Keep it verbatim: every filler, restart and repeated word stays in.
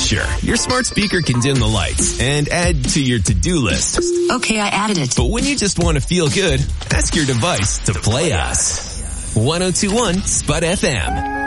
Sure, your smart speaker can dim the lights and add to your to-do list. Okay, I added it. But when you just want to feel good, ask your device to play us. one oh two one Spud F M.